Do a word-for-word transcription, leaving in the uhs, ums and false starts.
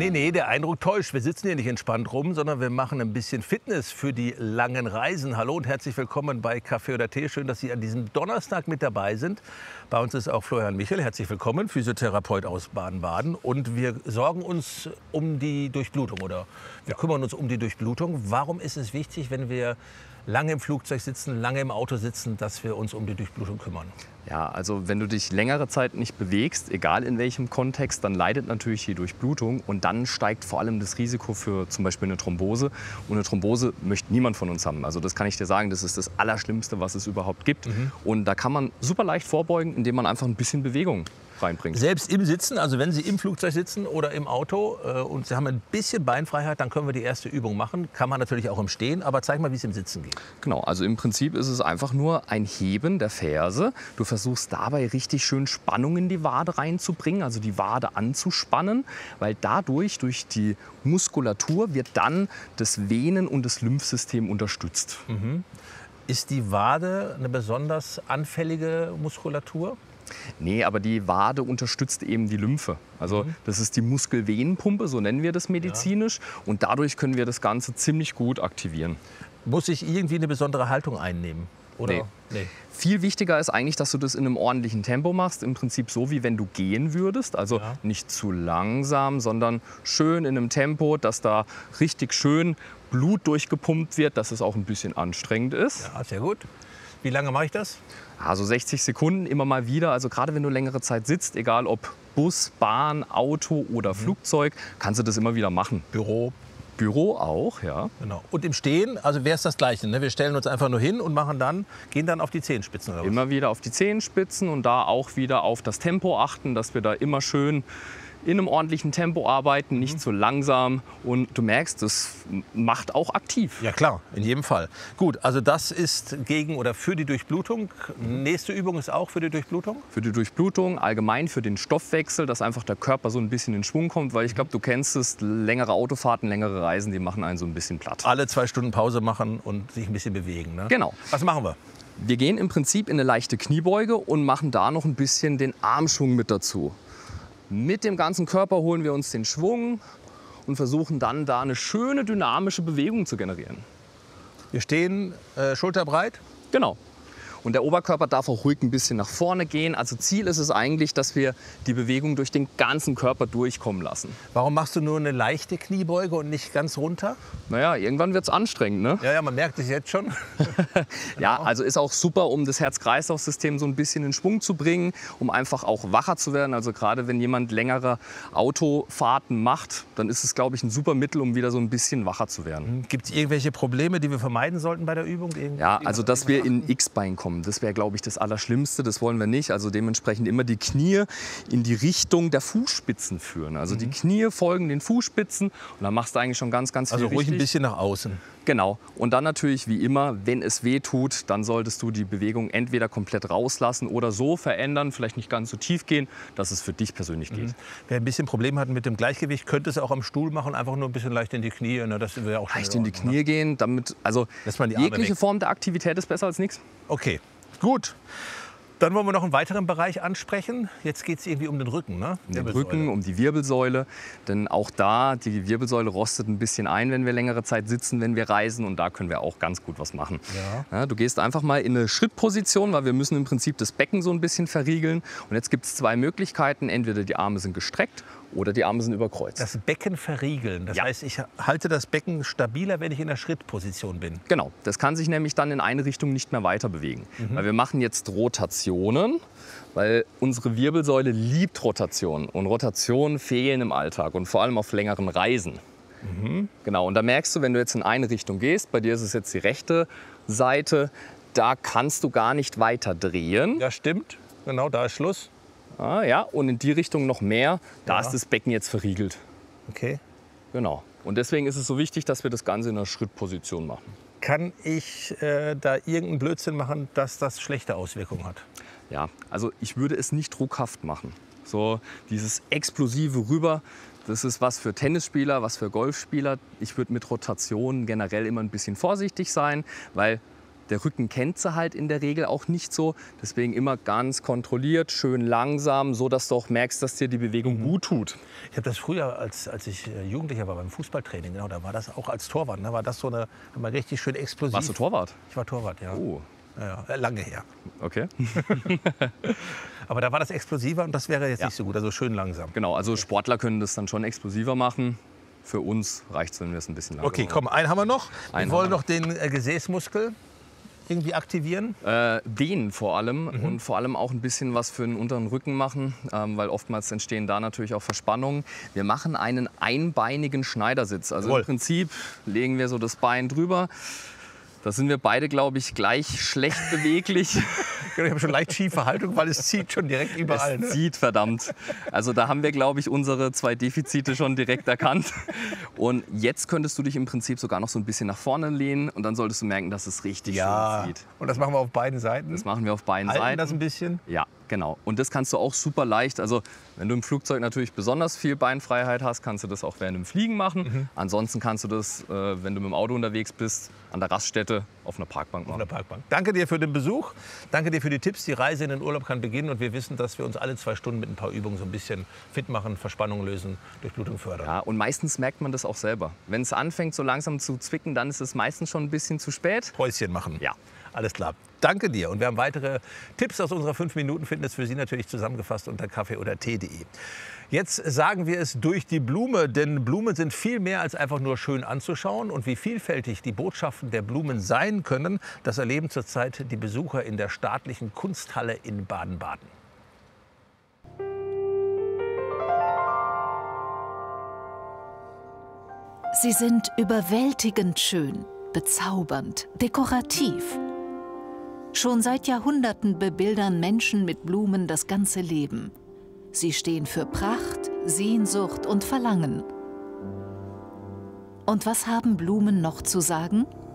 Nee, nee, der Eindruck täuscht. Wir sitzen hier nicht entspannt rum, sondern wir machen ein bisschen Fitness für die langen Reisen. Hallo und herzlich willkommen bei Kaffee oder Tee. Schön, dass Sie an diesem Donnerstag mit dabei sind. Bei uns ist auch Florian Michel. Herzlich willkommen, Physiotherapeut aus Baden-Baden. Und wir sorgen uns um die Durchblutung, oder wir kümmern uns um die Durchblutung. Warum ist es wichtig, wenn wir lange im Flugzeug sitzen, lange im Auto sitzen, dass wir uns um die Durchblutung kümmern? Ja, also wenn du dich längere Zeit nicht bewegst, egal in welchem Kontext, dann leidet natürlich die Durchblutung und dann steigt vor allem das Risiko für zum Beispiel eine Thrombose. Und eine Thrombose möchte niemand von uns haben. Also das kann ich dir sagen, das ist das Allerschlimmste, was es überhaupt gibt. Mhm. Und da kann man super leicht vorbeugen, indem man einfach ein bisschen Bewegung reinbringt. Selbst im Sitzen, also wenn Sie im Flugzeug sitzen oder im Auto äh, und Sie haben ein bisschen Beinfreiheit, dann können wir die erste Übung machen. Kann man natürlich auch im Stehen, aber zeig mal, wie es im Sitzen geht. Genau, also im Prinzip ist es einfach nur ein Heben der Ferse. Du versuchst dabei richtig schön Spannung in die Wade reinzubringen, also die Wade anzuspannen, weil dadurch, durch die Muskulatur, wird dann das Venen- und das Lymphsystem unterstützt. Mhm. Ist die Wade eine besonders anfällige Muskulatur? Nee, aber die Wade unterstützt eben die Lymphe. Also mhm. das ist die Muskelvenenpumpe, so nennen wir das medizinisch. Ja. Und dadurch können wir das Ganze ziemlich gut aktivieren. Muss ich irgendwie eine besondere Haltung einnehmen? Oder? Nee. Nee. Viel wichtiger ist eigentlich, dass du das in einem ordentlichen Tempo machst. Im Prinzip so, wie wenn du gehen würdest. Also ja. nicht zu langsam, sondern schön in einem Tempo, dass da richtig schön Blut durchgepumpt wird, dass es auch ein bisschen anstrengend ist. Ja, sehr gut. Wie lange mache ich das? Also sechzig Sekunden immer mal wieder. Also gerade wenn du längere Zeit sitzt, egal ob Bus, Bahn, Auto oder mhm. Flugzeug, kannst du das immer wieder machen. Büro. Büro auch, ja. Genau. Und im Stehen, also wäre es das Gleiche. Ne? Wir stellen uns einfach nur hin und machen dann, gehen dann auf die Zehenspitzen. Oder was? Immer wieder auf die Zehenspitzen und da auch wieder auf das Tempo achten, dass wir da immer schön in einem ordentlichen Tempo arbeiten, nicht zu langsam. Und du merkst, das macht auch aktiv. Ja klar, in jedem Fall. Gut, also das ist gegen oder für die Durchblutung. Nächste Übung ist auch für die Durchblutung? Für die Durchblutung, allgemein für den Stoffwechsel, dass einfach der Körper so ein bisschen in Schwung kommt. Weil ich glaube, du kennst es, längere Autofahrten, längere Reisen, die machen einen so ein bisschen platt. Alle zwei Stunden Pause machen und sich ein bisschen bewegen. Ne? Genau. Was machen wir? Wir gehen im Prinzip in eine leichte Kniebeuge und machen da noch ein bisschen den Armschwung mit dazu. Mit dem ganzen Körper holen wir uns den Schwung und versuchen dann da eine schöne dynamische Bewegung zu generieren. Wir stehen äh, schulterbreit? Genau. Und der Oberkörper darf auch ruhig ein bisschen nach vorne gehen. Also Ziel ist es eigentlich, dass wir die Bewegung durch den ganzen Körper durchkommen lassen. Warum machst du nur eine leichte Kniebeuge und nicht ganz runter? Naja, irgendwann wird es anstrengend, ne? Ja, ja, man merkt es jetzt schon. Ja, also ist auch super, um das Herz-Kreislauf-System so ein bisschen in Schwung zu bringen, um einfach auch wacher zu werden. Also gerade wenn jemand längere Autofahrten macht, dann ist es, glaube ich, ein super Mittel, um wieder so ein bisschen wacher zu werden. Gibt es irgendwelche Probleme, die wir vermeiden sollten bei der Übung? Irgend ja, also dass wir in X-Bein kommen. Das wäre, glaube ich, das Allerschlimmste. Das wollen wir nicht. Also dementsprechend immer die Knie in die Richtung der Fußspitzen führen. Also mhm. die Knie folgen den Fußspitzen und dann machst du eigentlich schon ganz, ganz viel Also ruhig richtig. Ein bisschen nach außen. Genau. Und dann natürlich wie immer, wenn es weh tut, dann solltest du die Bewegung entweder komplett rauslassen oder so verändern, vielleicht nicht ganz so tief gehen, dass es für dich persönlich geht. Mhm. Wer ein bisschen Probleme hat mit dem Gleichgewicht, könnte es auch am Stuhl machen, einfach nur ein bisschen leicht in die Knie. Ne? Das wäre auch schon leicht in die Knie ne? gehen, damit, also jegliche weg. Form der Aktivität ist besser als nichts. Okay, gut. Dann wollen wir noch einen weiteren Bereich ansprechen. Jetzt geht es irgendwie um den Rücken, ne? Um den Rücken, um die Wirbelsäule. Denn auch da, die Wirbelsäule rostet ein bisschen ein, wenn wir längere Zeit sitzen, wenn wir reisen. Und da können wir auch ganz gut was machen. Ja. Ja, du gehst einfach mal in eine Schrittposition, weil wir müssen im Prinzip das Becken so ein bisschen verriegeln. Und jetzt gibt es zwei Möglichkeiten. Entweder die Arme sind gestreckt oder die Arme sind überkreuzt. Das Becken verriegeln. Das ja. heißt, ich halte das Becken stabiler, wenn ich in der Schrittposition bin. Genau. Das kann sich nämlich dann in eine Richtung nicht mehr weiter bewegen. Mhm. Weil wir machen jetzt Rotationen, weil unsere Wirbelsäule liebt Rotation. Und Rotationen fehlen im Alltag und vor allem auf längeren Reisen. Mhm. Genau. Und da merkst du, wenn du jetzt in eine Richtung gehst, bei dir ist es jetzt die rechte Seite, da kannst du gar nicht weiter drehen. Ja, stimmt. Genau, da ist Schluss. Ah, ja, und in die Richtung noch mehr, da ja. ist das Becken jetzt verriegelt. Okay. Genau. Und deswegen ist es so wichtig, dass wir das Ganze in einer Schrittposition machen. Kann ich äh, da irgendeinen Blödsinn machen, dass das schlechte Auswirkungen hat? Ja, also ich würde es nicht druckhaft machen. So dieses explosive rüber, das ist was für Tennisspieler, was für Golfspieler. Ich würde mit Rotationen generell immer ein bisschen vorsichtig sein, weil Der Rücken kennt sie halt in der Regel auch nicht so. Deswegen immer ganz kontrolliert, schön langsam, so dass du auch merkst, dass dir die Bewegung mhm. gut tut. Ich habe das früher, als, als ich Jugendlicher war beim Fußballtraining, genau, da war das auch als Torwart. Da war das so eine, mal richtig schön explosiv. Warst du Torwart? Ich war Torwart, ja. Oh. Ja, ja, lange her. Okay. Aber da war das explosiver und das wäre jetzt ja. nicht so gut, also schön langsam. Genau, also Sportler können das dann schon explosiver machen. Für uns reicht es, wenn wir es ein bisschen langsamer Okay, komm, einen haben wir noch. Einen wir wollen noch den äh, Gesäßmuskel irgendwie aktivieren. Äh, den vor allem Mhm. und vor allem auch ein bisschen was für den unteren Rücken machen, ähm, weil oftmals entstehen da natürlich auch Verspannungen. Wir machen einen einbeinigen Schneidersitz. Also Jawohl. im Prinzip legen wir so das Bein drüber. Da sind wir beide, glaube ich, gleich schlecht beweglich. Ich habe schon leicht schiefe Haltung, weil es zieht schon direkt überall. Es Ne? zieht, verdammt. Also da haben wir, glaube ich, unsere zwei Defizite schon direkt erkannt. Und jetzt könntest du dich im Prinzip sogar noch so ein bisschen nach vorne lehnen und dann solltest du merken, dass es richtig Ja, schön zieht. und das machen wir auf beiden Seiten. Das machen wir auf beiden Halten Seiten. das ein bisschen. Ja, genau. Und das kannst du auch super leicht. Also wenn du im Flugzeug natürlich besonders viel Beinfreiheit hast, kannst du das auch während dem Fliegen machen. Mhm. Ansonsten kannst du das, äh, wenn du mit dem Auto unterwegs bist, an der Raststätte auf einer Parkbank machen. Auf der Parkbank. Danke dir für den Besuch. Danke dir für die Tipps. Die Reise in den Urlaub kann beginnen und wir wissen, dass wir uns alle zwei Stunden mit ein paar Übungen so ein bisschen fit machen, Verspannung lösen, Durchblutung fördern. Ja, und meistens merkt man das auch selber. Wenn es anfängt so langsam zu zwicken, dann ist es meistens schon ein bisschen zu spät. Päuschen machen. Ja. Alles klar. Danke dir. Und wir haben weitere Tipps aus unserer fünf Minuten Fitness für Sie natürlich zusammengefasst unter kaffee oder tee punkt de. Jetzt sagen wir es durch die Blume, denn Blumen sind viel mehr als einfach nur schön anzuschauen. Und wie vielfältig die Botschaften der Blumen sein können, das erleben zurzeit die Besucher in der Staatlichen Kunsthalle in Baden-Baden. Sie sind überwältigend schön, bezaubernd, dekorativ. Schon seit Jahrhunderten bebildern Menschen mit Blumen das ganze Leben. Sie stehen für Pracht, Sehnsucht und Verlangen. Und was haben Blumen noch zu sagen?